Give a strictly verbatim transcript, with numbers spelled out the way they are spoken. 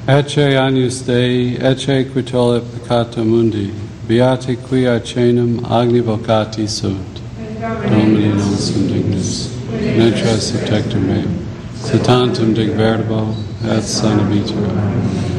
Ecce agnus Dei, ecce qui tollit peccata mundi, beati qui arcenum agni vocati sunt. Domini non sum dignus, netra subtectum meum, se tantum dig verbo, et sana vitero.